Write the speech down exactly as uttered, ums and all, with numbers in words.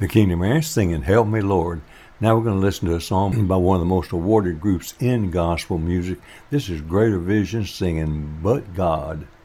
The Kingdom Ranch singing Help Me Lord. Now we're going to listen to a song by one of the most awarded groups in gospel music. This is Greater Vision singing But God.